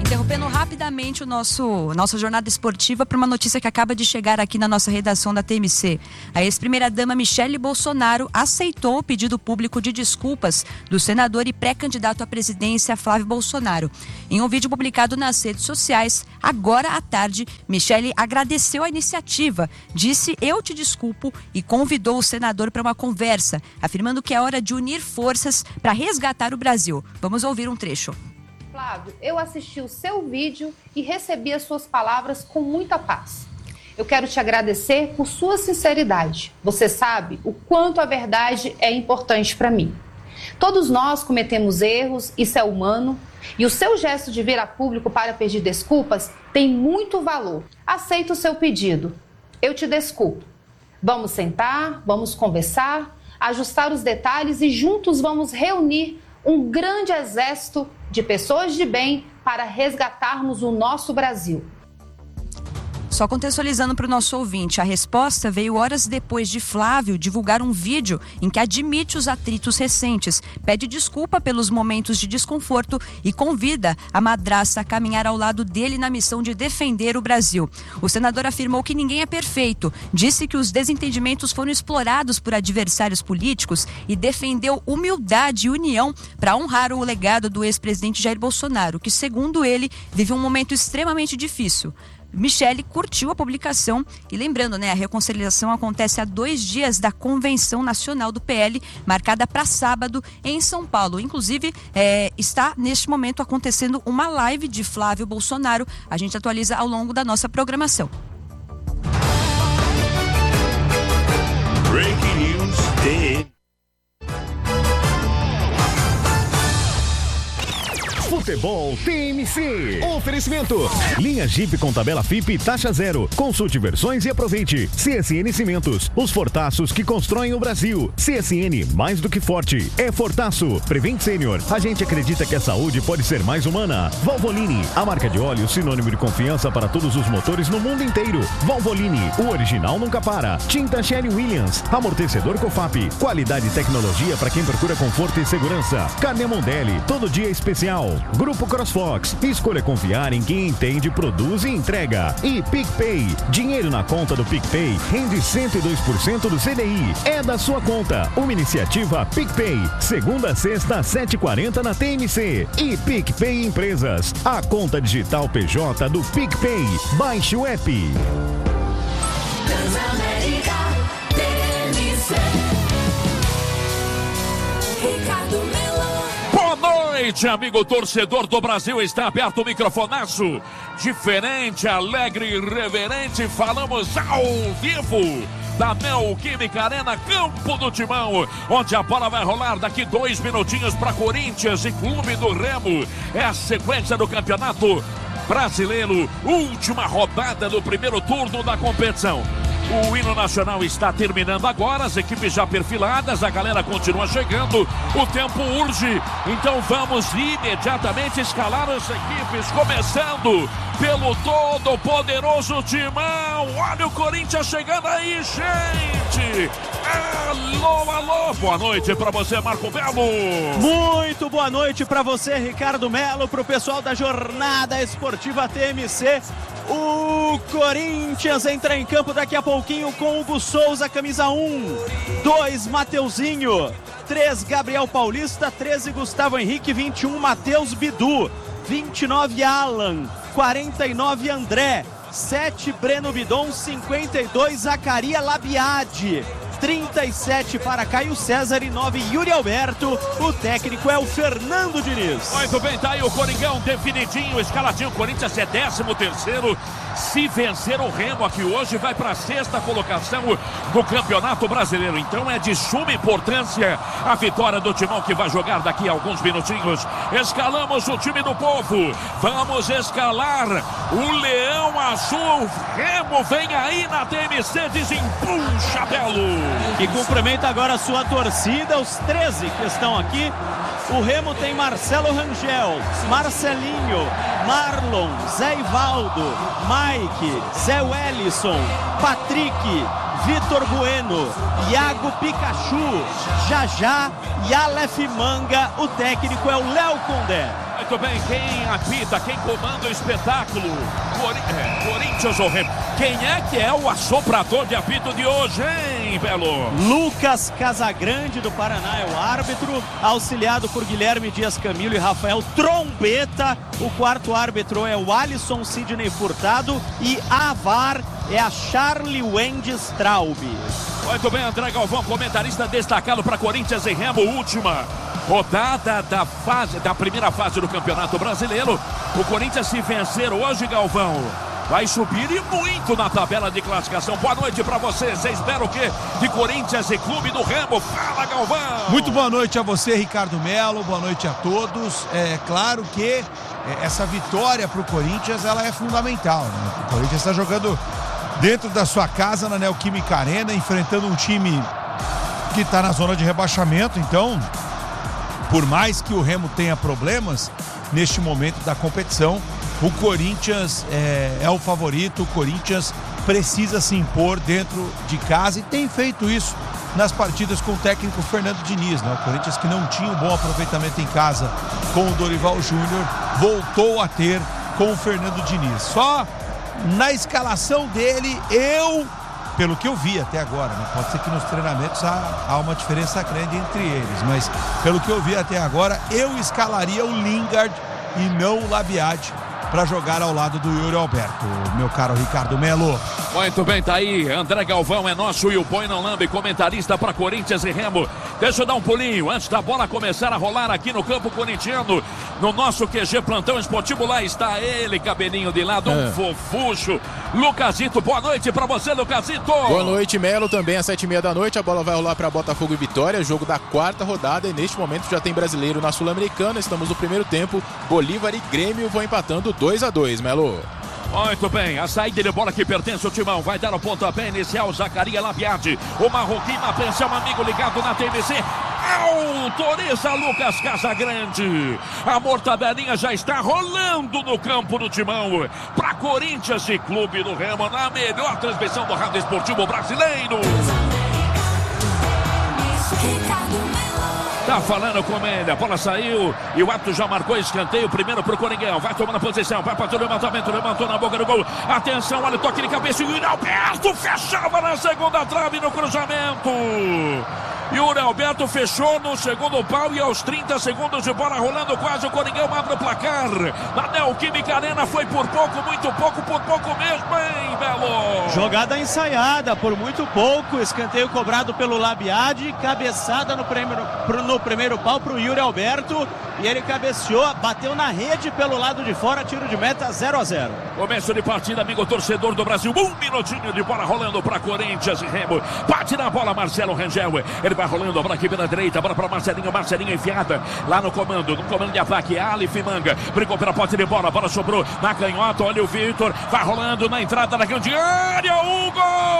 Interrompendo rapidamente nossa jornada esportiva para uma notícia que acaba de chegar aqui na nossa redação da TMC. A ex-primeira-dama Michele Bolsonaro aceitou o pedido público de desculpas do senador e pré-candidato à presidência Flávio Bolsonaro. Em um vídeo publicado nas redes sociais, agora à tarde, Michele agradeceu a iniciativa, disse "eu te desculpo" e convidou o senador para uma conversa, afirmando que é hora de unir forças para resgatar o Brasil. Vamos ouvir um trecho. Flávio, eu assisti o seu vídeo e recebi as suas palavras com muita paz. Eu quero te agradecer por sua sinceridade. Você sabe o quanto a verdade é importante para mim. Todos nós cometemos erros, isso é humano, e o seu gesto de vir a público para pedir desculpas tem muito valor. Aceito o seu pedido. Eu te desculpo. Vamos sentar, vamos conversar, ajustar os detalhes e juntos vamos reunir um grande exército de pessoas de bem para resgatarmos o nosso Brasil. Só contextualizando para o nosso ouvinte, a resposta veio horas depois de Flávio divulgar um vídeo em que admite os atritos recentes, pede desculpa pelos momentos de desconforto e convida a madrasta a caminhar ao lado dele na missão de defender o Brasil. O senador afirmou que ninguém é perfeito, disse que os desentendimentos foram explorados por adversários políticos e defendeu humildade e união para honrar o legado do ex-presidente Jair Bolsonaro, que, segundo ele, vive um momento extremamente difícil. Michele curtiu a publicação e lembrando, a reconciliação acontece a 2 dias da Convenção Nacional do PL, marcada para sábado em São Paulo. Inclusive, está neste momento acontecendo uma live de Flávio Bolsonaro. A gente atualiza ao longo da nossa programação. Breaking News Day. Futebol TMC. Oferecimento. Linha Jeep com tabela FIP taxa zero. Consulte versões e aproveite. CSN Cimentos. Os fortaços que constroem o Brasil. CSN, mais do que forte. É Fortaço. Prevent Sênior. A gente acredita que a saúde pode ser mais humana. Valvoline. A marca de óleo sinônimo de confiança para todos os motores no mundo inteiro. Valvoline. O original nunca para. Tinta Sherry Williams. Amortecedor Cofap. Qualidade e tecnologia para quem procura conforto e segurança. Carne Mondelli. Todo dia especial. Grupo CrossFox, escolha confiar em quem entende, produz e entrega. E PicPay, dinheiro na conta do PicPay rende 102% do CDI. É da sua conta. Uma iniciativa PicPay, segunda a sexta, 7h40 na TMC. E PicPay Empresas, a conta digital PJ do PicPay. Baixe o app. Transamérica, TMC. Ricardo Melo. Boa noite, amigo torcedor do Brasil. Está aberto o microfonaço. Diferente, alegre e irreverente. Falamos ao vivo da Neoquímica Arena, campo do Timão, onde a bola vai rolar daqui 2 minutinhos para Corinthians e Clube do Remo. É a sequência do Campeonato Brasileiro, última rodada do primeiro turno da competição. O hino nacional está terminando agora, as equipes já perfiladas, a galera continua chegando, o tempo urge, então vamos imediatamente escalar as equipes, começando pelo todo poderoso Timão. Olha o Corinthians chegando aí, gente! Alô, alô! Boa noite para você, Marco Melo! Muito boa noite para você, Ricardo Melo, para o pessoal da Jornada Esportiva TMC. O Corinthians entra em campo daqui a pouquinho com Hugo Souza, camisa 1, 2, Mateuzinho, 3, Gabriel Paulista, 13, Gustavo Henrique, 21, Matheus Bidu, 29, Alan, 49, André, 7, Breno Bidon, 52, Zacaria Labiade, 37 para Caio César e 9, Yuri Alberto. O técnico é o Fernando Diniz. Muito bem, tá aí o Coringão definidinho, escaladinho. O Corinthians é 13º. Se vencer o Remo aqui hoje, vai para a 6ª colocação do Campeonato Brasileiro. Então é de suma importância a vitória do Timão, que vai jogar daqui a alguns minutinhos. Escalamos o time do povo. Vamos escalar o Leão Azul. Remo vem aí na TMC, desempuxa, Belo. E cumprimenta agora a sua torcida, os 13 que estão aqui. O Remo tem Marcelo Rangel, Marcelinho, Marlon, Zé Ivaldo, Mike, Zé Wellison, Patrick, Vitor Bueno, Iago Pikachu, Jajá e Aleph Manga. O técnico é o Léo Condé. Muito bem, quem apita, quem comanda o espetáculo? Corinthians ou Remo? Quem é que é o assoprador de apito de hoje, hein, Belo? Lucas Casagrande, do Paraná, é o árbitro, auxiliado por Guilherme Dias Camilo e Rafael Trombeta. O quarto árbitro é o Alisson Sidney Furtado e a VAR é a Charlie Wendy Straub. Muito bem, André Galvão, comentarista destacado para Corinthians e Remo, última rodada da primeira fase do Campeonato Brasileiro. O Corinthians, se vencer hoje, Galvão, vai subir e muito na tabela de classificação. Boa noite para você. Você espera o quê de Corinthians e Clube do Remo? Fala, Galvão! Muito boa noite a você, Ricardo Melo. Boa noite a todos. É claro que essa vitória para o Corinthians, ela é fundamental, né? O Corinthians está jogando dentro da sua casa, na Neoquímica Arena, enfrentando um time que está na zona de rebaixamento. Então, por mais que o Remo tenha problemas neste momento da competição, o Corinthians é o favorito. O Corinthians precisa se impor dentro de casa e tem feito isso nas partidas com o técnico Fernando Diniz, né? O Corinthians, que não tinha um bom aproveitamento em casa com o Dorival Júnior, voltou a ter com o Fernando Diniz. Só na escalação dele, pelo que eu vi até agora, né? Pode ser que nos treinamentos há uma diferença grande entre eles, mas pelo que eu vi até agora, eu escalaria o Lingard e não o Labiade para jogar ao lado do Yuri Alberto, meu caro Ricardo Melo. Muito bem, tá aí, André Galvão é nosso e o Põe Não Lambe, comentarista para Corinthians e Remo. Deixa eu dar um pulinho antes da bola começar a rolar aqui no campo corintiano, no nosso QG Plantão Esportivo. Lá está ele, cabelinho de lado, um fofucho, Lucasito. Boa noite para você, Lucasito. Boa noite, Melo. Também às 7h30 da noite a bola vai rolar para Botafogo e Vitória, jogo da quarta rodada, e neste momento já tem brasileiro na Sul-Americana. Estamos no primeiro tempo, Bolívar e Grêmio vão empatando 2-2, Melo. Muito bem, a saída de bola que pertence ao Timão, vai dar o pontapé inicial, Zacarias Labiade, o marroquino, atenção, amigo ligado na TMC, autoriza Lucas Casagrande, a mortadelinha já está rolando no campo do Timão, para Corinthians e Clube do Remo, na melhor transmissão do rádio esportivo brasileiro. Tá falando com ele, a bola saiu e o árbitro já marcou escanteio, primeiro pro Coringão, vai tomando posição, vai fazer o levantamento, levantou na boca do gol, atenção, olha o toque de cabeça, o Yuri Alberto fechava na segunda trave no cruzamento. Yuri Alberto fechou no segundo pau e aos 30 segundos de bola rolando quase, o Coringão abre o placar. Na Neoquímica Arena foi por pouco, muito pouco, por pouco mesmo, hein, Belo? Jogada ensaiada por muito pouco, escanteio cobrado pelo Labiade, cabeçada no primeiro pau pro Yuri Alberto e ele cabeceou, bateu na rede pelo lado de fora, tiro de meta 0-0. Começo de partida, amigo torcedor do Brasil, um minutinho de bola rolando para Corinthians e Remo, bate na bola Marcelo Rangel, ele vai rolando, a bola aqui pela direita, bola para Marcelinho enfiada lá no comando de ataque, Aleph Manga, brigou pela posse de bola, a bola sobrou na canhota, olha o Vitor, vai rolando na entrada da grande área, o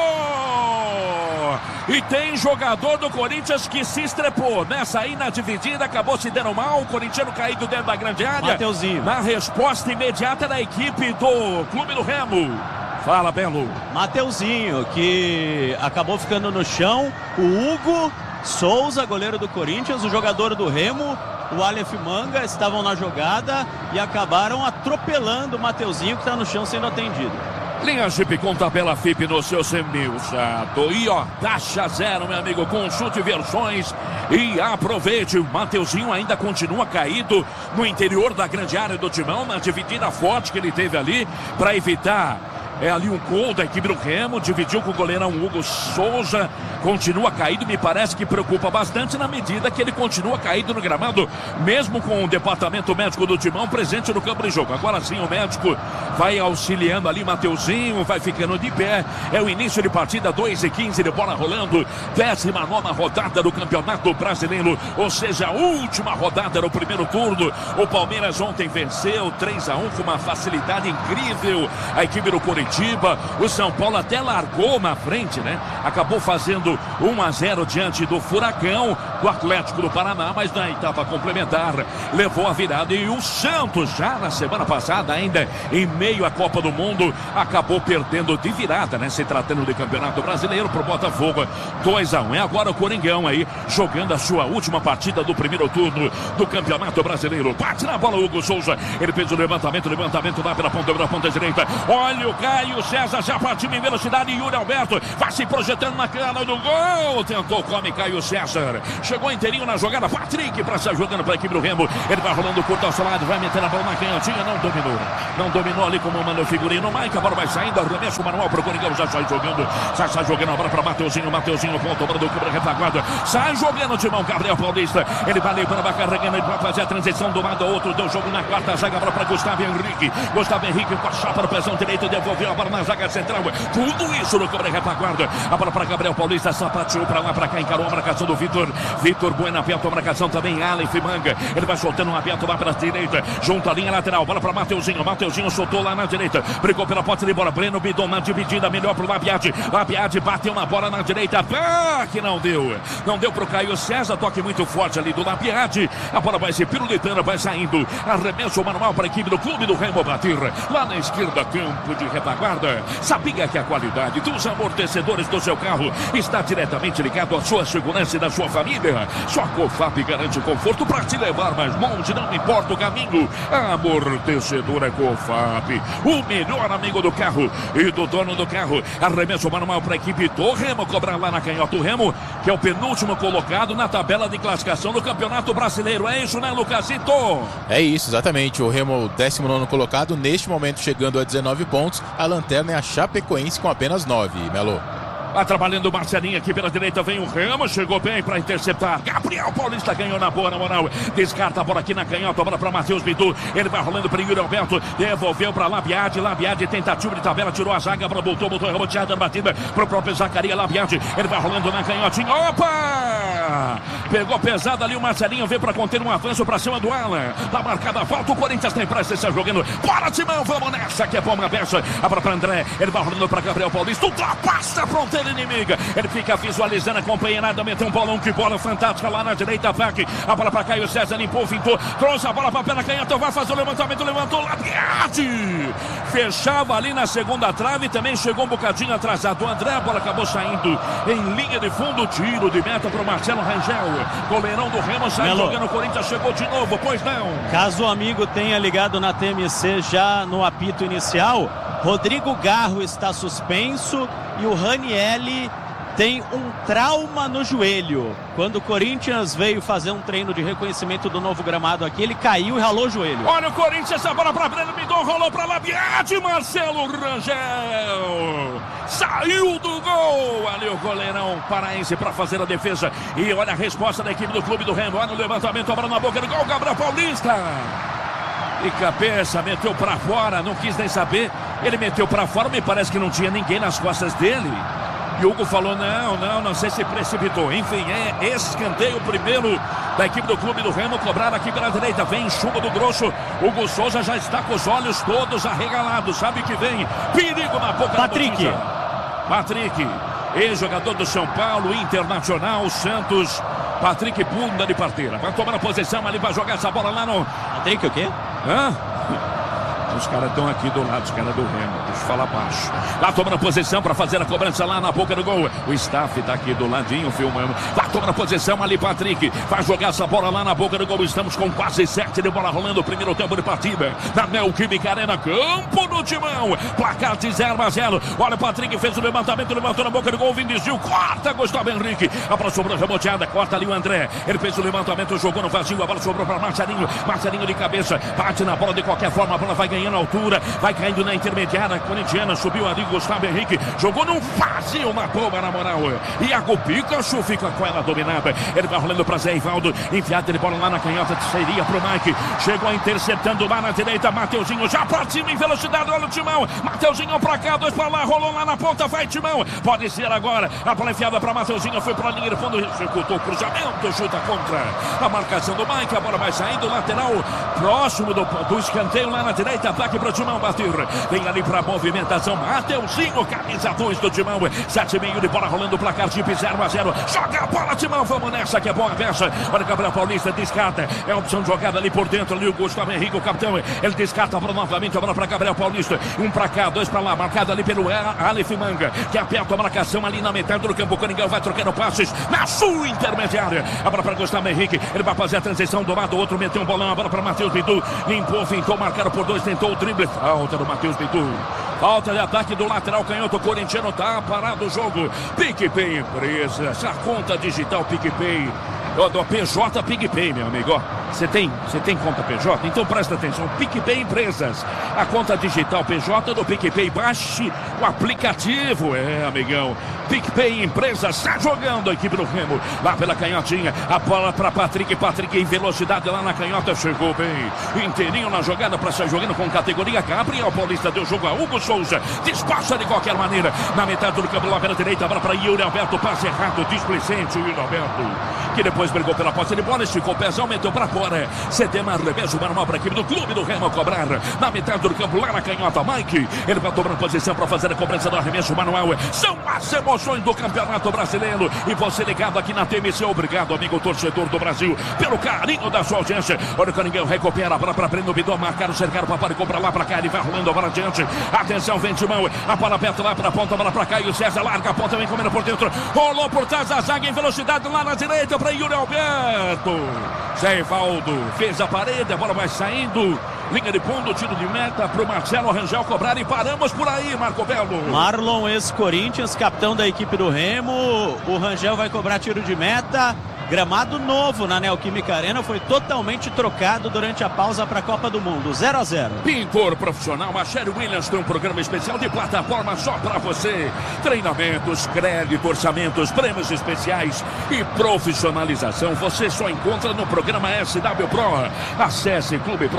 gol! E tem jogador do Corinthians que se estrepou nessa aí na dividida, acabou se dando mal, o corintiano caído dentro da grande área. Mateuzinho. Na resposta imediata da equipe do Clube do Remo. Fala, Belo. Mateuzinho, que acabou ficando no chão, o Hugo Souza, goleiro do Corinthians, o jogador do Remo, o Aleph Manga, estavam na jogada e acabaram atropelando o Mateuzinho, que está no chão sendo atendido. Linha Jeep com tabela FIP no seu semi-usado. E ó, taxa zero, meu amigo. Consulte versões e aproveite. O Mateuzinho ainda continua caído no interior da grande área do Timão, na dividida forte que ele teve ali, para evitar ali um gol da equipe do Remo, dividiu com o goleirão Hugo Souza, continua caído, me parece que preocupa bastante na medida que ele continua caído no gramado, mesmo com o departamento médico do Timão presente no campo de jogo. Agora sim o médico vai auxiliando ali Mateuzinho, vai ficando de pé, é o início de partida, 2:15 de bola rolando, 19ª rodada do Campeonato Brasileiro, ou seja, a última rodada do primeiro turno. O Palmeiras ontem venceu 3-1 com uma facilidade incrível, a equipe do Corinthians. O São Paulo até largou na frente, né? Acabou fazendo 1-0 diante do Furacão. do Atlético do Paraná, mas na etapa complementar levou a virada. E o Santos, já na semana passada, ainda em meio à Copa do Mundo, acabou perdendo de virada, né? Se tratando de Campeonato Brasileiro pro Botafogo, 2-1. É agora o Coringão aí, jogando a sua última partida do primeiro turno do Campeonato Brasileiro. Bate na bola o Hugo Souza, ele fez o levantamento lá pela ponta direita. Olha o Caio César, já partiu em velocidade. Yuri Alberto vai se projetando na cara do gol. Tentou, come Caio César. Chegou inteirinho na jogada. Patrick para estar jogando para a equipe do Remo. Ele vai rolando curto ao seu lado, vai metendo a bola na canhotinha. Não dominou ali como manda o figurino. Maica, a bola vai saindo. Arremesso manual para o Coringão. Já sai jogando a bola para Mateuzinho. Ponto para do quebra retaguarda. Sai jogando de mão Gabriel Paulista. Ele vai levando, vai carregando. Ele vai fazer a transição do lado ao outro. Deu jogo na quarta zaga para Gustavo Henrique. Gustavo Henrique com a chapa no pezão direito. Devolveu a bola na zaga central. Tudo isso no quebra retaguarda. A bola para Gabriel Paulista. Sapateou para lá, para cá. Encarou a marcação do Vitor Bueno. Aperta a marcação também. Aleph Manga. Ele vai soltando um aberto lá para a direita. Junto à linha lateral. Bola para Mateuzinho. Mateuzinho soltou lá na direita. Brigou pela posse de bola. Breno Bidon na dividida. Melhor para o Labiade. Labiade bateu uma bola na direita. Que não deu. Não deu para o Caio César. Toque muito forte ali do Labiade. A bola vai se pirulitando. Vai saindo. Arremesso manual para a equipe do Clube do Remo bater. Lá na esquerda, campo de retaguarda. Sabia que a qualidade dos amortecedores do seu carro está diretamente ligado à sua segurança e da sua família. Só a Cofap garante conforto para te levar mais longe, não importa o caminho. Amortecedora Cofap, o melhor amigo do carro e do dono do carro. Arremesso manual para a equipe do Remo, cobrar lá na canhota o Remo, que é o penúltimo colocado na tabela de classificação do Campeonato Brasileiro. É isso, né, Lucasito? É isso, exatamente. O Remo, 19º colocado, neste momento chegando a 19 pontos. A lanterna é a Chapecoense com apenas 9, Melo. Vai trabalhando o Marcelinho aqui pela direita, vem o Ramos, chegou bem para interceptar. Gabriel Paulista ganhou na boa, na moral. Descarta a bola aqui na canhota, a bola para Matheus Bidu. Ele vai rolando para Yuri Alberto, devolveu para Labiade. Labiade, tentativa de tabela, tirou a zaga, botou reboteada na batida para o próprio Zacaria Labiade. Ele vai rolando na canhotinha. Opa! Pegou pesado ali o Marcelinho, veio para conter um avanço para cima do Alan. Tá marcada a falta, o Corinthians tem pressa, está jogando. Bora, Timão, vamos nessa, que é bomba aberta. A bola para André, ele vai rolando para Gabriel Paulista. Ultrapassa a fronteira inimiga, ele fica visualizando, acompanhando, meteu um bolão, que bola fantástica lá na direita, ataque, a bola para Caio César, limpou, fintou, trouxe a bola para pé na canhota, vai fazer o levantamento, levantou, Labiade, fechava ali na segunda trave, também chegou um bocadinho atrasado, o André, a bola acabou saindo em linha de fundo, tiro de meta para o Marcelo Rangel, goleirão do Remo, sai jogando, o Corinthians chegou de novo, pois não. Caso o amigo tenha ligado na TMC já no apito inicial, Rodrigo Garro está suspenso e o Ranielli tem um trauma no joelho. Quando o Corinthians veio fazer um treino de reconhecimento do novo gramado aqui, ele caiu e ralou o joelho. Olha o Corinthians, essa bola para Breno Bidon, rolou para Labiade, Marcelo Rangel saiu do gol, ali o goleirão paraense para fazer a defesa, e olha a resposta da equipe do Clube do Remo, olha o levantamento, a bola na boca do gol, Gabriel Paulista, e cabeça, meteu para fora, não quis nem saber, ele meteu para fora, me parece que não tinha ninguém nas costas dele. E o Hugo falou, não sei se precipitou. Enfim, é escanteio primeiro da equipe do Clube do Remo, cobrar aqui pela direita, vem chumbo do grosso, Hugo Souza já está com os olhos todos arregalados, sabe que vem perigo na boca Patrick. da Patrick, ex-jogador do São Paulo, Internacional, Santos, Patrick, bunda de parteira, vai tomar a posição ali, vai jogar essa bola lá no... Patrick o quê? Hã? Os caras estão aqui do lado, os caras do Remo, deixa eu falar baixo. Lá tomando posição para fazer a cobrança lá na boca do gol. O staff tá aqui do ladinho filmando. Lá tomando posição ali, Patrick. Vai jogar essa bola lá na boca do gol. Estamos com quase 7 de bola rolando. O primeiro tempo de partida na Neoquímica Arena, campo do Timão. Placar de 0-0. Olha, o Patrick fez o levantamento, levantou na boca do gol. Vim desvio, corta Gustavo Henrique. A bola sobrou reboteada, corta ali o André. Ele fez o levantamento, jogou no vazio. A bola sobrou para Marcelinho. Marcelinho de cabeça, bate na bola de qualquer forma. A bola vai ganhando altura, vai caindo na intermediária corintiana, subiu ali Gustavo Henrique, jogou num vazio na boa, na moral. Iago Pikachu fica com ela dominada, ele vai rolando para Zé Ivaldo, enfiada de bola lá na canhota, seria pro Mike, chegou interceptando lá na direita, Mateuzinho já partiu em velocidade, olha o Timão, Mateuzinho pra cá, 2 pra lá, rolou lá na ponta, vai Timão, pode ser agora, a bola enfiada pra Mateuzinho, foi pra linha de fundo, executou o cruzamento, chuta contra a marcação do Mike, a bola vai saindo, lateral, próximo do escanteio lá na direita, direita, ataque pro Timão bater. Vem ali pra movimentação, Mateuzinho, camisa 2 do Timão. 7,5 de bola rolando, placar de 0-0. Joga a bola, Timão, vamos nessa que é boa peça. Olha o Gabriel Paulista, descarta. É a opção de jogada ali por dentro, ali o Gustavo Henrique, o capitão. Ele descarta novamente a bola pra Gabriel Paulista. Um pra cá, dois pra lá, marcado ali pelo Aleph Manga, que aperta a marcação ali na metade do campo. O Coringão vai trocando passes na sua intermediária. A bola pra Gustavo Henrique, ele vai fazer a transição do lado, o outro meteu um bolão, a bola pra Matheus Bidu. Limpou, fintou, marcaram por 2, tentou o drible. Falta do Matheus Bidu. Falta de ataque do lateral canhoto, o corintiano tá parado o jogo. PicPay Empresas, a conta digital PicPay. Do PJ PicPay, meu amigo. Você tem conta PJ? Então presta atenção. PicPay Empresas, a conta digital PJ do PicPay. Baixe o aplicativo, amigão. PicPay Empresas, está jogando a equipe do Remo. Lá pela canhotinha, a bola para Patrick. Patrick em velocidade lá na canhota, chegou bem. Inteirinho na jogada para sair jogando com categoria. Gabriel Paulista deu jogo a Hugo Souza. Despacha de qualquer maneira. Na metade do campo, lá pela direita, a bola para Yuri Alberto. Passe errado, displicente o Yuri Alberto, que depois brigou pela posse de bola, esticou o pezão, meteu para fora. Cedema, arremesso manual para a equipe do clube do Remo cobrar. Na metade do campo, lá na canhota, Mike. Ele vai tomando posição para fazer a cobrança do arremesso manual. São as emoções do Campeonato Brasileiro. E você ligado aqui na TMC. Obrigado, amigo torcedor do Brasil, pelo carinho da sua audiência. Olha o Coringão, recupera a bola para Breno Bidon. Marcaram, cercaram, papai, compra lá para cá. Ele vai rolando a bola adiante. Atenção, vem de mão. A bola aperta lá para a ponta, a bola para Caio César. Larga a ponta, vem comendo por dentro. Rolou por trás da zaga em velocidade lá na direita para Yuri Alberto. Zé Evaldo fez a parede, a bola vai saindo. Linha de fundo, tiro de meta para o Marcelo Rangel cobrar e paramos por aí, Marco Belo. Marlon, ex-Corinthians, capitão da equipe do Remo. O Rangel vai cobrar tiro de meta. Gramado novo na Neoquímica Arena, foi totalmente trocado durante a pausa para a Copa do Mundo. 0-0. Pintor profissional, a Sherry Williams tem um programa especial de plataforma só para você. Treinamentos, crédito, orçamentos, prêmios especiais e profissionalização. Você só encontra no programa SW Pro. Acesse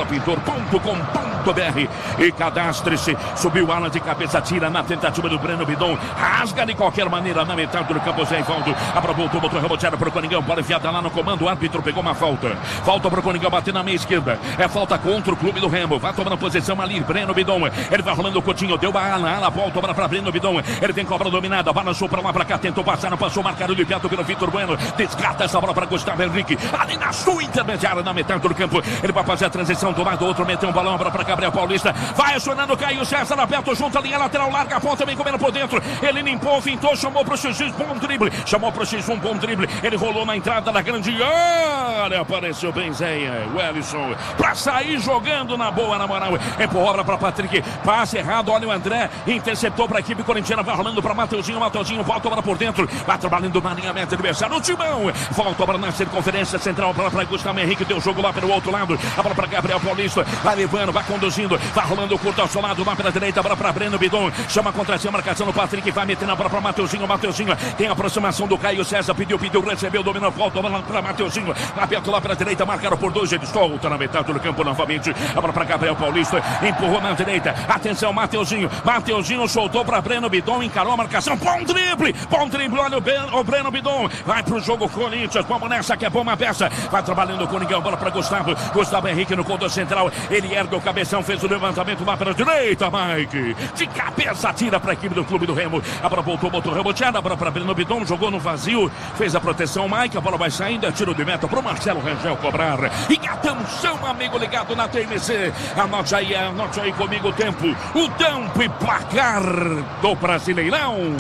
clubepropintor.com.br e cadastre-se. Subiu o ala de cabeça, tira na tentativa do Breno Bidon. Rasga de qualquer maneira na metade do campo, Zé Evaldo. Abra, voltou, botou reboteada para o Coringão. Bola enfiada lá no comando, o árbitro pegou uma falta. Falta para o Coringão bater na meia esquerda. É falta contra o clube do Remo. Vai tomando posição ali, Breno Bidon. Ele vai rolando o Coutinho, deu a ala, volta para Breno Bidon. Ele tem cobra dominada, balançou para lá, para cá, tentou passar, não passou, marcado de perto pelo Vitor Bueno. Descarta essa bola para Gustavo Henrique. Ali na sua intermediária, na metade do campo. Ele vai fazer a transição do lado, outro meteu um balão para Gabriel Paulista. Vai acionando Caio César, aberto junto a linha lateral, larga a ponta, vem comendo por dentro. Ele limpou, fintou, chamou para o X1, bom drible. Chamou para o X1, bom drible. Ele rolou na entrada da grande área, apareceu bem Zéia, o Ellison, pra sair jogando na boa, na moral. Empurrou para Patrick, passe errado, olha o André, interceptou para a equipe corintiana, vai rolando para Mateuzinho, volta a bola por dentro, vai trabalhando na linha meta adversária, no Timão, volta a bola na circunferência central, para Gustavo Henrique, deu jogo lá pelo outro lado, a bola para Gabriel Paulista, vai levando, vai conduzindo, vai rolando o curto ao seu lado, lá pela direita, a bola para Breno Bidon, chama contra si a marcação do Patrick, vai metendo a bola para Mateuzinho, tem a aproximação do Caio César, pediu, recebeu, dominou, volta a bola para Mateuzinho, aberto lá pela direita, marcaram por 2, ele solta na metade do campo novamente, a bola para Gabriel Paulista, empurrou na direita, atenção, Mateuzinho soltou para Breno Bidon, encarou a marcação, bom drible, olha o Breno Bidon, vai pro jogo Corinthians, vamos nessa que é boa uma peça, vai trabalhando o Coringão, bola para Gustavo Henrique no contorno central, ele ergue o cabeção, fez o levantamento lá pela direita, Mike, de cabeça, tira para a equipe do clube do Remo, a bola voltou, botou reboteada, a bola para Breno Bidon, jogou no vazio, fez a proteção, Mike, a bola vai saindo, é tiro de meta pro Marcelo Rangel cobrar. E atenção, amigo ligado na TMC. Anote aí comigo o tempo. O tempo e placar do Brasileirão.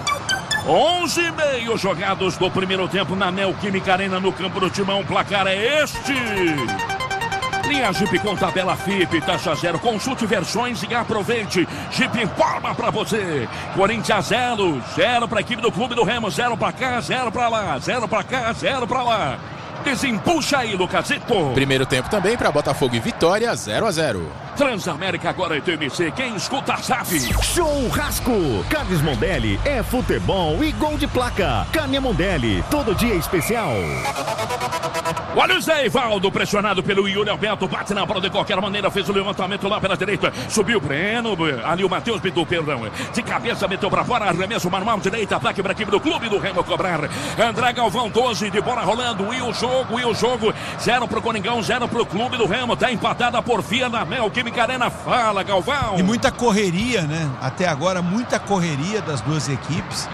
11:30 jogados do primeiro tempo na Neoquímica Arena no campo do Timão. O placar é este. Linha Jeep com tabela FIP, taxa 0. Consulte versões e aproveite. Jeep informa pra você. Corinthians 0 para a equipe do clube do Remo. 0 pra cá, 0 pra lá. 0 pra cá, 0 pra lá. Desempuxa aí, Lucasito. Primeiro tempo também para Botafogo e Vitória, 0-0. Transamérica agora é TMC, quem escuta sabe. Churrasco, Carnes Mondelli é futebol e gol de placa. Carne Mondelli, todo dia especial. Olha o Zé Evaldo, pressionado pelo Yuri Alberto, bate na bola de qualquer maneira, fez o levantamento lá pela direita, subiu o Breno, ali o Matheus Bidu, perdão, de cabeça meteu pra fora, arremesso manual, direita, ataque para a equipe do clube do Remo cobrar. André Galvão, 12 de bola rolando, e o jogo, 0 pro Coringão, 0 pro clube do Remo, tá empatada por via na Melk Neoquímica Arena. Fala, Galvão. E muita correria, né? Até agora, muita correria das duas equipes,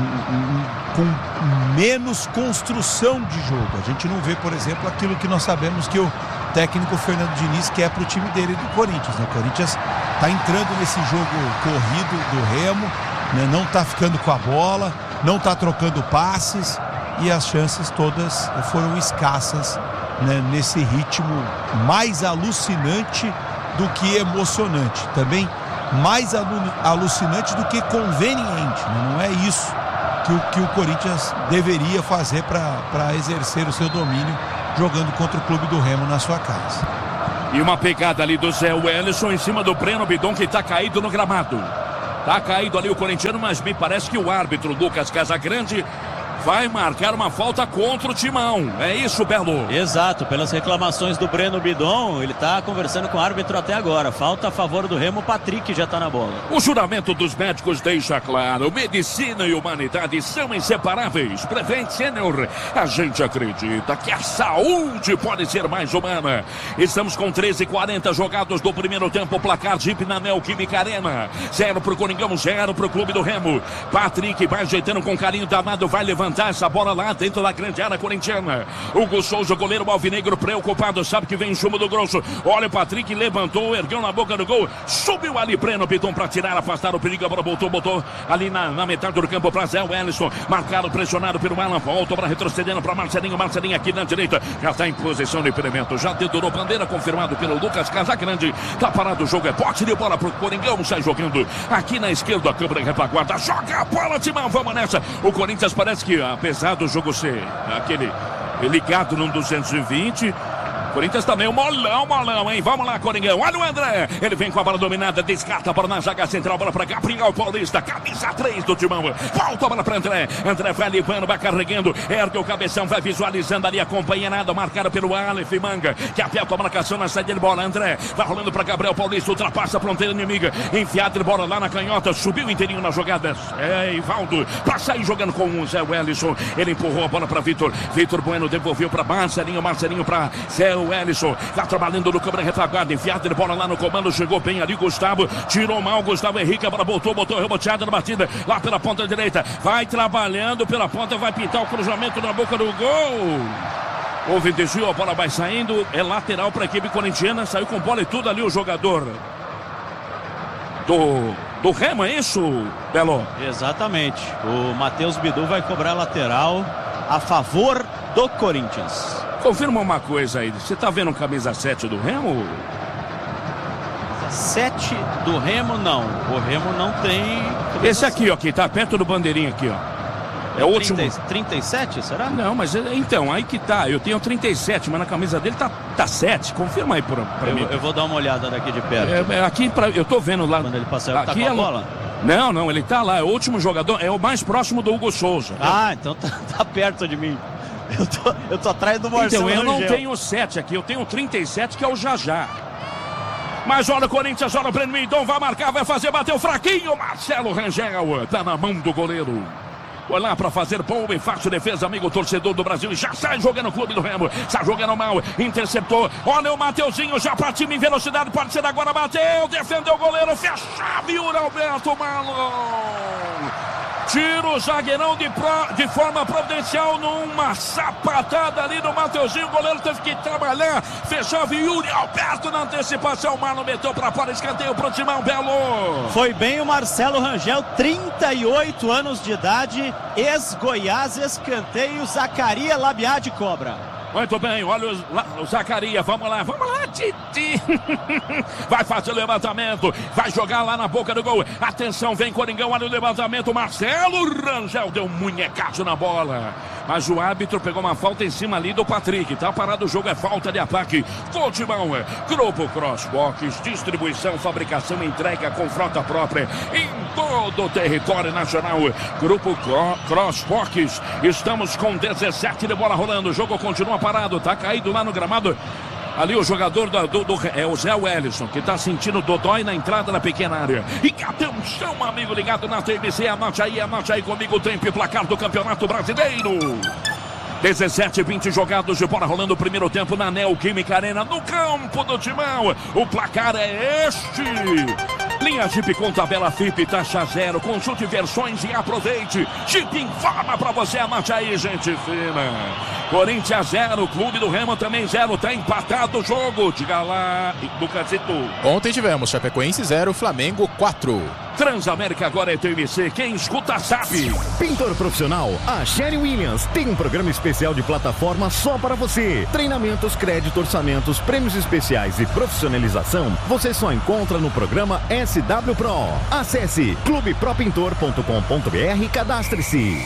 com menos construção de jogo. A gente não vê, por exemplo, aquilo que nós sabemos que o técnico Fernando Diniz quer para o time dele do Corinthians, né? O Corinthians está entrando nesse jogo corrido do Remo, né? Não está ficando com a bola, não está trocando passes, e as chances todas foram escassas, né? Nesse ritmo mais alucinante do que emocionante, também mais alucinante do que conveniente, né? Não é isso que o Corinthians deveria fazer para exercer o seu domínio jogando contra o clube do Remo na sua casa. E uma pegada ali do Zé Wellison em cima do Breno Bidon, que está caído no gramado. Tá caído ali o corintiano, mas me parece que o árbitro Lucas Casagrande vai marcar uma falta contra o Timão. É isso, Belo? Exato, pelas reclamações do Breno Bidon, ele tá conversando com o árbitro até agora. Falta a favor do Remo, o Patrick já tá na bola. O juramento dos médicos deixa claro: medicina e humanidade são inseparáveis. Prevent Senior, a gente acredita que a saúde pode ser mais humana. Estamos com 13:40 jogados do primeiro tempo. Placar Jeep na Neoquímica Arena. 0 pro Coringão, 0 pro clube do Remo. Patrick vai ajeitando com carinho danado, vai levantar essa bola lá dentro da grande área corintiana. Hugo Souza, goleiro alvinegro, preocupado, sabe que vem chumbo do grosso. Olha o Patrick, levantou, ergueu na boca do gol, subiu ali Breno Bidon para tirar, afastar o perigo, a bola botou ali na metade do campo para Zé Wellison, marcado, pressionado pelo Alan, volta para retrocedendo para Marcelinho aqui na direita, já está em posição de impedimento, já dedurou bandeira, confirmado pelo Lucas Casagrande, tá parado o jogo, é pote de bola pro Coringão, sai jogando aqui na esquerda, a câmera em retaguarda, joga a bola, Timão, vamos nessa. O Corinthians parece que, apesar do jogo ser aquele ligado num 220, Corinthians tá meio molão, hein? Vamos lá, Coringão. Olha o André. Ele vem com a bola dominada, descarta a bola na zaga central, bola pra Gabriel Paulista, camisa 3 do Timão. Volta a bola pra André. André vai limpando, vai carregando, ergue o cabeção, vai visualizando ali, acompanha nada, marcado pelo Aleph Manga, que aperta a marcação na saída de bola. André vai rolando pra Gabriel Paulista, ultrapassa a fronteira inimiga, enfiada de bola lá na canhota, subiu inteirinho nas jogadas. É, Ivaldo, pra sair jogando com o Zé Wellison. Ele empurrou a bola pra Vitor Bueno devolveu pra Marcelinho pra Zé Wellison, tá trabalhando no câmera retaguarda, enfiada de bola lá no comando, chegou bem ali Gustavo, tirou mal Gustavo Henrique, a bola botou reboteada na batida, lá pela ponta direita, vai trabalhando pela ponta, vai pintar o cruzamento na boca do gol. Houve desvio, a bola vai saindo, é lateral para a equipe corintiana, saiu com bola e tudo ali o jogador do Remo, é isso, Belo? Exatamente, o Matheus Bidu vai cobrar lateral a favor do Corinthians. Confirma uma coisa aí, você tá vendo camisa 7 do Remo? 7 do Remo não, o Remo não tem... Esse aqui, ó, que tá perto do bandeirinho aqui, ó. É o último. 37, será? Não, mas então, aí que tá, eu tenho 37, mas na camisa dele tá 7, confirma aí pra mim. Eu vou dar uma olhada daqui de perto. Aqui, eu tô vendo lá. Quando ele passar, ele aqui tá com a bola? Não, ele tá lá, é o último jogador, é o mais próximo do Hugo Souza. Ah, então tá perto de mim. Eu tô atrás do Marcelo Então, eu Rangel. não tenho 7 aqui, eu tenho 37, que é o Jajá. Mas olha o Corinthians, olha o Breno Bidon, vai marcar, vai fazer, bateu fraquinho, Marcelo Rangel, tá na mão do goleiro. Foi lá para fazer boa e fácil defesa, amigo torcedor do Brasil, e já sai jogando o clube do Remo, está jogando mal, interceptou, olha o Mateuzinho, já partiu em velocidade, pode ser agora, bateu, defendeu o goleiro, fechava, Yuri Alberto Malon. Tira o zagueirão de forma providencial numa sapatada ali do Mateuzinho. O goleiro teve que trabalhar. Fechava Yuri Alberto na antecipação. O Marlon meteu pra fora, escanteio pro Timão, Belo. Foi bem o Marcelo Rangel, 38 anos de idade, ex-Goiás, escanteio, Zacaria Labiade cobra. Muito bem, olha o Zacaria, vamos lá, Titi. Vai fazer o levantamento, vai jogar lá na boca do gol. Atenção, vem Coringão, olha o levantamento. Marcelo Rangel deu um munhecaço na bola. Mas o árbitro pegou uma falta em cima ali do Patrick. Tá parado o jogo, é falta de ataque. Gol de mão, Grupo Crossbox, distribuição, fabricação, entrega com frota própria em todo o território nacional. Grupo Crossbox, estamos com 17 de bola rolando. O jogo continua parado, tá caído lá no gramado. Ali o jogador é o Zé Wellison, que tá sentindo dodói na entrada da pequena área. E atenção, amigo ligado na TVC, anote aí comigo o tempo e placar do Campeonato Brasileiro. 17-20 jogados de bola rolando o primeiro tempo na Neoquímica Arena, no campo do Timão. O placar é este. Linha Jeep com tabela FIP, taxa zero. Consulte versões e aproveite. Jeep informa pra você, anote aí, gente fina. Corinthians 0, Clube do Remo também 0. Tá empatado o jogo. Diga lá, Lucasito. Ontem tivemos Chapecoense 0, Flamengo 4. Transamérica agora é TMC. Quem escuta sabe. Pintor profissional, a Sherry Williams tem um programa especial de plataforma só para você. Treinamentos, crédito, orçamentos, prêmios especiais e profissionalização você só encontra no programa SW Pro. Acesse clubepropintor.com.br e cadastre-se.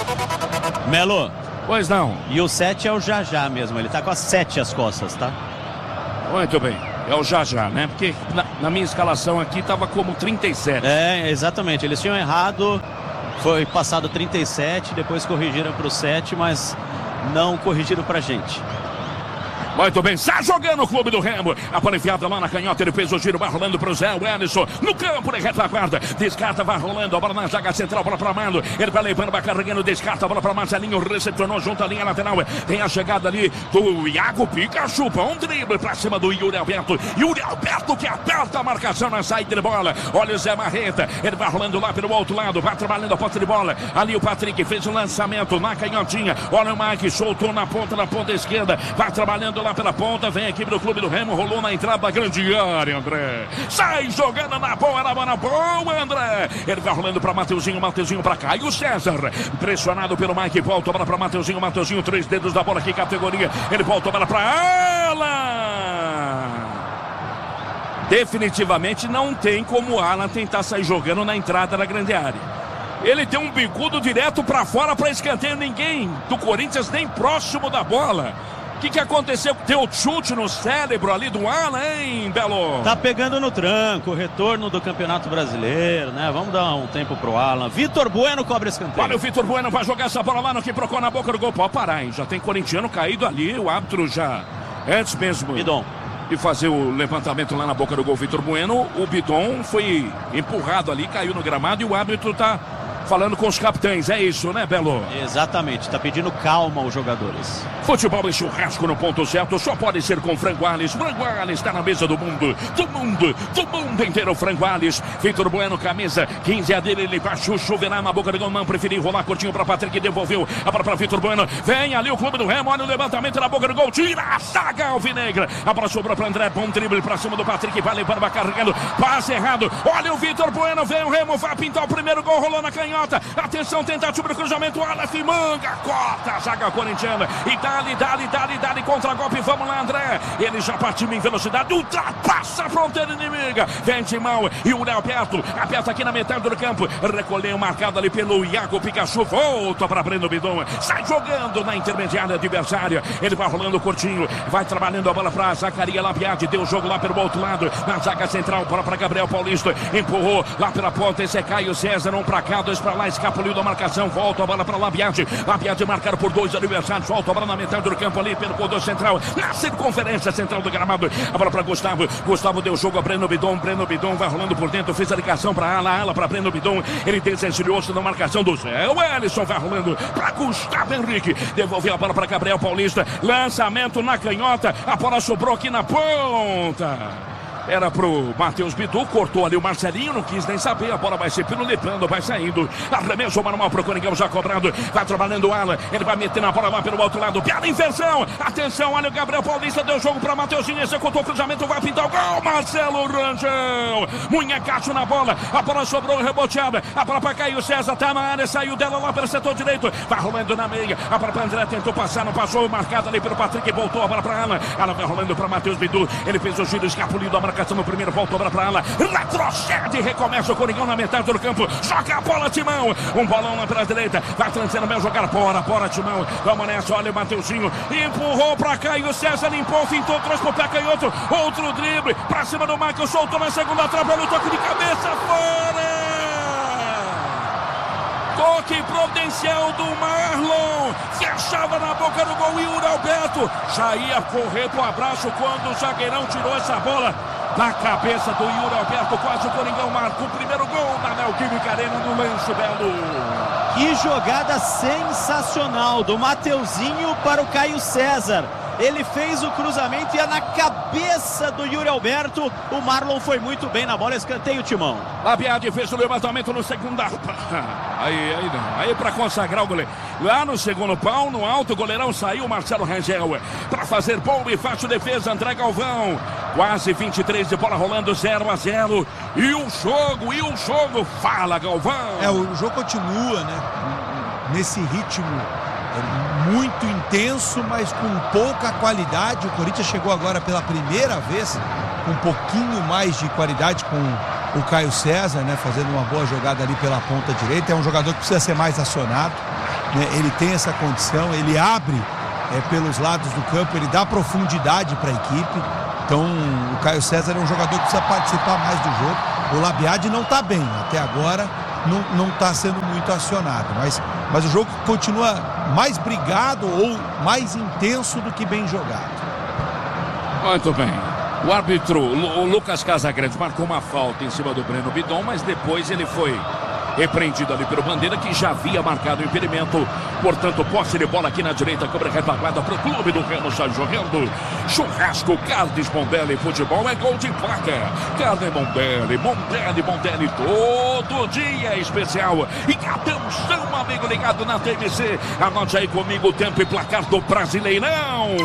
Melo. Pois não. E o 7 é o Jajá mesmo, ele tá com as 7 às costas, tá? Muito bem. É o Jajá, né? Porque na minha escalação aqui tava como 37. É, exatamente. Eles tinham errado. Foi passado 37, depois corrigiram pro 7, mas não corrigiram pra gente. Muito bem, está jogando o Clube do Remo. A bola enfiada lá na canhota, ele fez o giro, vai rolando pro Zé Wellison. No campo, ele retaguarda, descarta, vai rolando. A bola na zaga central, bola pra Mano. Ele vai levando, vai carregando, descarta, a bola pra Marcelinho. Recepcionou junto à linha lateral. Tem a chegada ali do Iago Pikachu. Um drible pra cima do Yuri Alberto. Yuri Alberto que aperta a marcação na saída de bola. Olha o Zé Marreta, ele vai rolando lá pelo outro lado, vai trabalhando a posse de bola. Ali o Patrick fez o lançamento na canhotinha. Olha o Mike, soltou na ponta esquerda. Vai trabalhando lá pela ponta, vem a equipe do Clube do Remo, rolou na entrada da grande área, André. Sai jogando na boa, André. Ele vai rolando para Mateuzinho para Caio César. Pressionado pelo Mike, volta a bola para Mateuzinho, 3 dedos da bola, que categoria. Ele volta a bola para Alan. Definitivamente não tem como o Alan tentar sair jogando na entrada da grande área. Ele tem um bicudo direto para fora para escanteio, ninguém do Corinthians nem próximo da bola. O que aconteceu? Deu chute no cérebro ali do Alan, hein, Belo? Tá pegando no tranco, retorno do Campeonato Brasileiro, né? Vamos dar um tempo pro Alan. Vitor Bueno cobra escanteio. Olha, o Vitor Bueno vai jogar essa bola lá no que procura na boca do gol. Pode parar, hein? Já tem corintiano caído ali, o árbitro já, antes mesmo Bidon de fazer o levantamento lá na boca do gol, Vitor Bueno, o Bidon foi empurrado ali, caiu no gramado e o árbitro tá falando com os capitães, é isso, né, Belo? Exatamente, tá pedindo calma aos jogadores. Futebol e churrasco no ponto certo, só pode ser com Frango Alves. Frango Alves está na mesa do mundo inteiro, Frango Alves. Vitor Bueno, camisa 15 a dele, ele vai choverá na boca do gol, não preferiu rolar curtinho para Patrick, devolveu a bola para Vitor Bueno. Vem ali o Clube do Remo, olha o levantamento na boca do gol, tira a zaga alvinegra. A bola sobrou para André, bom drible para cima do Patrick, vai levando, vai carregando, passe errado. Olha o Vitor Bueno, vem o Remo, vai pintar o primeiro gol, rolou na canhota. Atenção, tentativa do cruzamento, Aleph Manga, corta a zaga corintiana e dá-lhe contra-golpe, vamos lá, André. Ele já partiu em velocidade, ultrapassa a fronteira inimiga, vem Timão e o Léo Alberto, aperta aqui na metade do campo, recolheu marcado ali pelo Iago Pikachu, volta para Breno Bidon, sai jogando na intermediária adversária, ele vai rolando curtinho, vai trabalhando a bola para Zacaria Labiade, deu o jogo lá pelo outro lado, na zaga central, bola para Gabriel Paulista, empurrou lá pela ponta, esse é Caio César, 1 para cá, 2 para lá, escapuliu da marcação, volta a bola para Labiade marcado por 2 adversários, volta a bola na metade do campo ali pelo corredor central, na circunferência central do gramado, a bola para Gustavo deu jogo a Breno Bidon vai rolando por dentro, fez a ligação para ala para Breno Bidon, ele desencilhou-se na marcação do Zé Wellison, vai rolando para Gustavo Henrique, devolveu a bola para Gabriel Paulista, lançamento na canhota, a bola sobrou aqui na ponta. Era pro Matheus Bidu, cortou ali o Marcelinho, não quis nem saber, a bola vai se pirulitando, vai saindo, arremesso manual pro Coringão já cobrado, vai trabalhando o Alan, ele vai metendo a bola lá pelo outro lado, piada inversão, atenção, olha o Gabriel Paulista, deu jogo pra Mateuzinho, executou o cruzamento, vai pintar o gol, Marcelo Rangel, munhecaço na bola, a bola sobrou reboteada, a bola pra Caio César, tá na área, saiu dela lá pelo setor direito, vai rolando na meia, a bola pra André, tentou passar, não passou, marcado ali pelo Patrick, voltou a bola pra Alan, ela vai rolando pra Matheus Bidu, ele fez o giro, escapulido, a marcação no primeiro, volta a bola pra Alan, retrocede, recomeça o Coringão na metade do campo, joga a bola, Timão, um bolão lá pela direita, vai transando bem, jogar fora, Timão, vamos nessa, olha o Mateuzinho, empurrou pra Caio César, limpou, fintou, trouxe pro pé canhoto, outro drible, pra cima do Michael, soltou na segunda trave, olha o toque de cabeça, fora! Toque providencial do Marlon, fechava na boca do gol, Yuri Alberto já ia correr pro abraço quando o zagueirão tirou essa bola Na cabeça do Yuri Alberto, quase o Coringão marca o primeiro gol na Neoquímica Arena no lance belo. Que jogada sensacional do Mateuzinho para o Caio César. Ele fez o cruzamento e é na cabeça do Yuri Alberto. O Marlon foi muito bem na bola, escanteio, Timão. Labiade fez o levantamento no segundo. Aí para consagrar o goleiro. Lá no segundo pau, no alto, o goleirão saiu, Marcelo Rangel. Para fazer bom e fácil defesa, André Galvão. Quase 23 de bola rolando, 0-0. E o jogo, fala, Galvão. O jogo continua, né? Nesse ritmo muito intenso, mas com pouca qualidade. O Corinthians chegou agora pela primeira vez com um pouquinho mais de qualidade com o Caio César, né? Fazendo uma boa jogada ali pela ponta direita. É um jogador que precisa ser mais acionado, né? Ele tem essa condição, ele abre pelos lados do campo, ele dá profundidade para a equipe. Então o Caio César é um jogador que precisa participar mais do jogo. O Labiade não está bem, até agora não está sendo muito acionado, mas o jogo continua mais brigado ou mais intenso do que bem jogado. Muito bem. O árbitro, o Lucas Casagrande, marcou uma falta em cima do Breno Bidon, mas depois ele foi repreendido ali pelo Bandeira, que já havia marcado o impedimento. Portanto, posse de bola aqui na direita, câmera retaguarda para o clube do Remo, está jogando. Churrasco, Carnes Mondelli, futebol é gol de placa. Carne Mondelli, todo dia especial. E atenção, amigo ligado na TVC, anote aí comigo o tempo e placar do Brasileirão.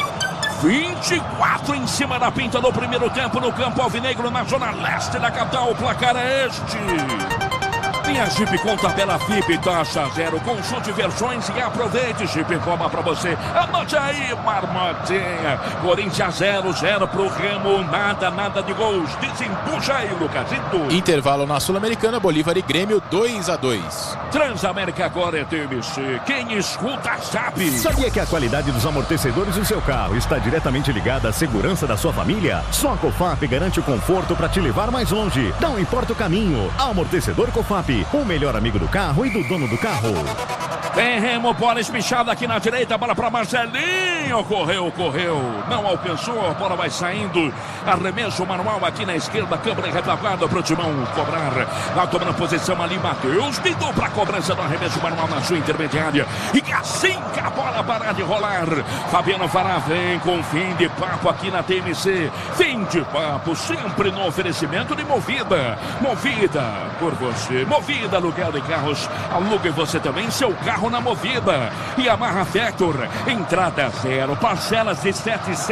24 em cima da pinta no primeiro tempo no campo alvinegro, na zona leste da capital. O placar é este. Linha Jeep com tabela FIP, taxa 0. Consulte versões e aproveite. Jeep informa pra você. Anote aí, Marmotinha. Corinthians 0-0 pro Remo. Nada de gols. Desempuxa aí, Lucasito. Intervalo na Sul-Americana, Bolívar e Grêmio 2-2. Transamérica agora é TMC. Quem escuta sabe. Sabia que a qualidade dos amortecedores do seu carro está diretamente ligada à segurança da sua família? Só a Cofap garante o conforto para te levar mais longe. Não importa o caminho. Amortecedor Cofap, o melhor amigo do carro e do dono do carro. Tem Remo, bola espichada aqui na direita, bola para Marcelinho, correu, não alcançou, a bola vai saindo, arremesso manual aqui na esquerda, câmera retaguarda para o Timão cobrar, vai tomando posição ali, Matheus, Bidu para cobrança do arremesso manual na sua intermediária, e assim que a bola parar de rolar, Fabiano Fará vem com fim de papo aqui na TMC, fim de papo, sempre no oferecimento de Movida por você, Movida aluguel de carros, alugue você também seu carro na Movida. E Yamaha Vector, entrada 0, parcelas de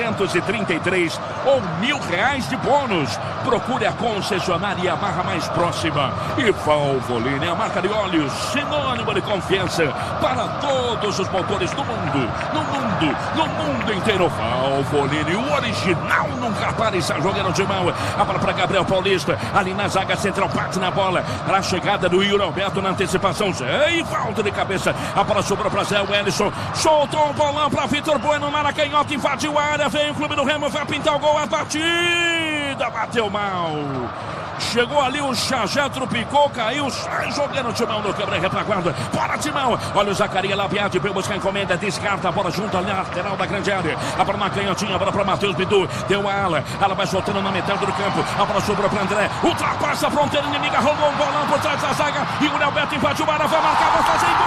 733 ou R$1.000 de bônus. Procure a concessionária Yamaha mais próxima. E Valvoline, a marca de óleos, sinônimo de confiança para todos os motores do mundo, no mundo inteiro. Valvoline, o original nunca para, está jogando de mão. A bola para Gabriel Paulista, ali na zaga central, bate na bola, para a chegada do Yuri Alberto na antecipação, e falta de cabeça. A bola sobrou para Zé Wellison, soltou um bolão para Vitor Bueno, Maracanhoto, invadiu a área, vem o clube do Remo, vai pintar o gol, a batida, bateu mal. Chegou ali o Xajé, trupicou, caiu, sai jogando o Timão no câmera retaguarda. Bora, Timão. Olha o Zacarias Labiade, veio buscar a encomenda, descarta a bola junto ali na lateral da grande área. A bola na canhotinha, a bola para Matheus Bidu. Deu a ala vai soltando na metade do campo. A bola sobrou para André. Ultrapassa a fronteira inimiga, rolou um bolão por trás da zaga. E o Alberto invadiu a área, vai marcar, vai fazer gol.